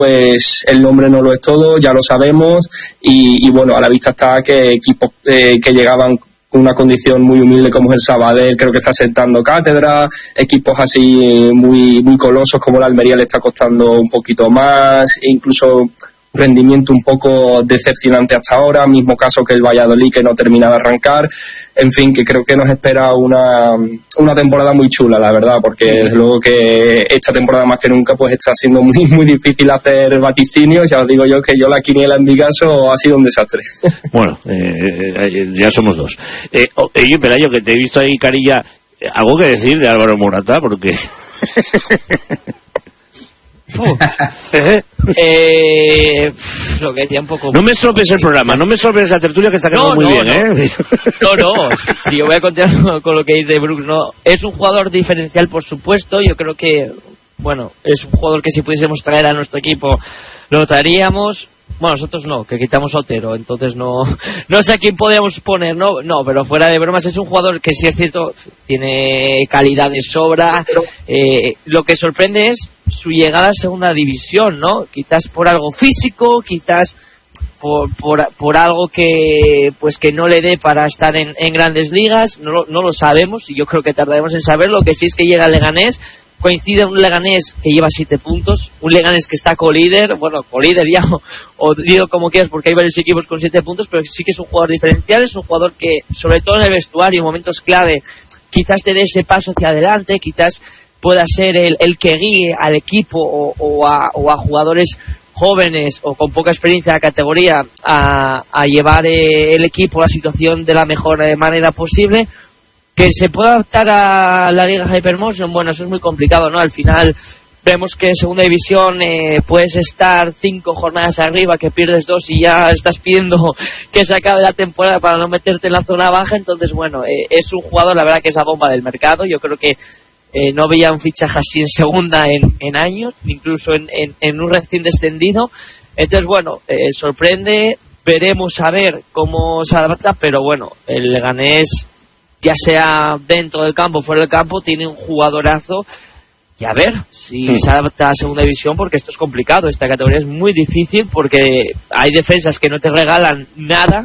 pues el nombre no lo es todo, ya lo sabemos, y bueno, a la vista está que equipos que llegaban con una condición muy humilde como es el Sabadell, creo que está sentando cátedra, equipos así muy colosos como la Almería le está costando un poquito más, e incluso rendimiento un poco decepcionante hasta ahora, mismo caso que el Valladolid, que no termina de arrancar. En fin, que creo que nos espera una temporada muy chula, la verdad, porque desde luego que esta temporada más que nunca pues está siendo muy difícil hacer vaticinios. Ya os digo yo que la en mi caso ha sido un desastre. Bueno, ya somos dos. Oye, Pelayo, que te he visto ahí, carilla, ¿algo que decir de Álvaro Morata? Porque... lo que decía un poco... No me estropees el programa, no me estropees la tertulia, que está quedando muy bien, ¿eh? No, si yo voy a continuar con lo que dice Brooks, no, es un jugador diferencial, por supuesto. Yo creo que, bueno, es un jugador que si pudiésemos traer a nuestro equipo lo traeríamos. Bueno, nosotros no, que quitamos a Otero, entonces no sé a quién podríamos poner, no, pero fuera de bromas, es un jugador que sí es cierto, tiene calidad de sobra. Lo que sorprende es su llegada a segunda división, ¿no? Quizás por algo físico, quizás por algo que no le dé para estar en grandes ligas, no lo sabemos, y yo creo que tardaremos en saberlo. Lo que sí es que llega al Leganés. Coincide un Leganés que lleva 7 puntos, un Leganés que está colíder ya, o digo como quieras, porque hay varios equipos con 7 puntos, pero sí que es un jugador diferencial, es un jugador que, sobre todo en el vestuario, en momentos clave, quizás te dé ese paso hacia adelante, quizás pueda ser el que guíe al equipo o a jugadores jóvenes o con poca experiencia de la categoría a llevar el equipo a la situación de la mejor manera posible. Que se pueda adaptar a la Liga Hypermotion, bueno, eso es muy complicado, ¿no? Al final vemos que en segunda división puedes estar 5 jornadas arriba, que pierdes 2 y ya estás pidiendo que se acabe la temporada para no meterte en la zona baja. Entonces, bueno, es un jugador, la verdad, que es la bomba del mercado. Yo creo que no veía un fichaje así en segunda en años, incluso en un recién descendido. Entonces, bueno, sorprende, veremos a ver cómo se adapta, pero bueno, el Leganés, ya sea dentro del campo o fuera del campo, tiene un jugadorazo, y a ver si se adapta a segunda división, porque esto es complicado, esta categoría es muy difícil, porque hay defensas que no te regalan nada,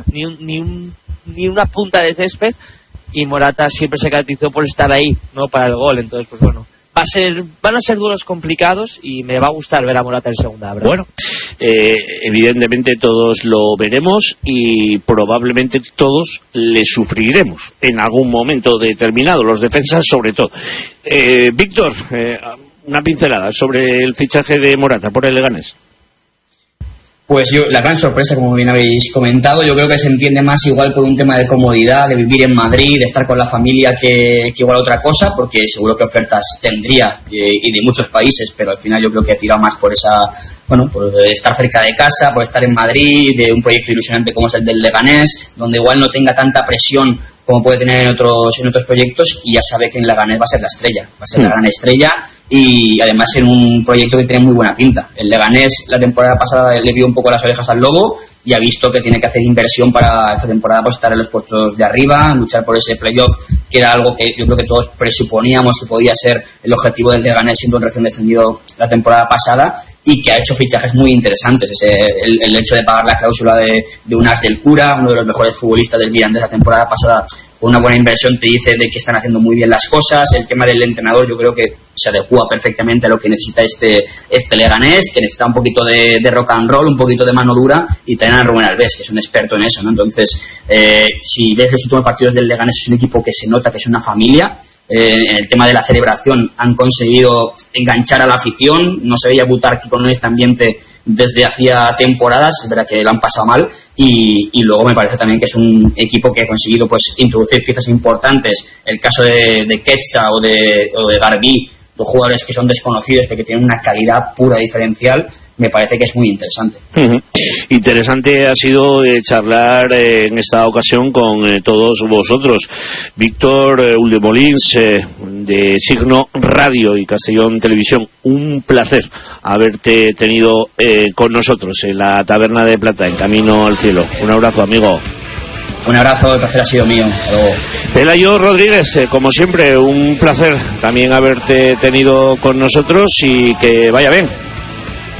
ni una punta de césped, y Morata siempre se caracterizó por estar ahí, no para el gol. Entonces, pues bueno, van a ser duros complicados, y me va a gustar ver a Morata en segunda, ¿verdad? Bueno, evidentemente todos lo veremos y probablemente todos le sufriremos en algún momento determinado, los defensas sobre todo. Víctor, una pincelada sobre el fichaje de Morata por el Leganés. Pues la gran sorpresa, como bien habéis comentado, yo creo que se entiende más igual por un tema de comodidad, de vivir en Madrid, de estar con la familia, que igual otra cosa, porque seguro que ofertas tendría y de muchos países, pero al final yo creo que ha tirado más por por estar cerca de casa, por estar en Madrid, de un proyecto ilusionante como es el del Leganés, donde igual no tenga tanta presión como puede tener en otros proyectos, y ya sabe que en Leganés va a ser la estrella, va a ser la gran estrella, y además en un proyecto que tiene muy buena pinta. El Leganés la temporada pasada le vio un poco las orejas al lobo y ha visto que tiene que hacer inversión para esta temporada, pues estar en los puestos de arriba, luchar por ese playoff, que era algo que yo creo que todos presuponíamos que podía ser el objetivo del Leganés, siendo un recién descendido la temporada pasada, y que ha hecho fichajes muy interesantes. El hecho de pagar la cláusula de un as del Cura, uno de los mejores futbolistas del Mirandés la temporada pasada, con una buena inversión, te dice de que están haciendo muy bien las cosas. El tema del entrenador yo creo que se adecua perfectamente a lo que necesita este Leganés, que necesita un poquito de rock and roll, un poquito de mano dura, y también a Rubén Alves, que es un experto en eso, ¿no? Entonces, si ves los últimos partidos del Leganés, es un equipo que se nota que es una familia. En el tema de la celebración han conseguido enganchar a la afición. No se veía Butarque con este ambiente desde hacía temporadas, es verdad que lo han pasado mal, y luego me parece también que es un equipo que ha conseguido pues introducir piezas importantes. El caso de Quetza o de Garbí, dos jugadores que son desconocidos pero que tienen una calidad pura diferencial, me parece que es muy interesante. Interesante ha sido charlar en esta ocasión con todos vosotros. Víctor Uldemolins, de Signo Radio y Castellón Televisión, un placer haberte tenido con nosotros en la Taberna de Plata, en Camino al Cielo. Un abrazo, amigo. Un abrazo, el placer ha sido mío. Pelayo Rodríguez, como siempre, un placer también haberte tenido con nosotros, y que vaya bien.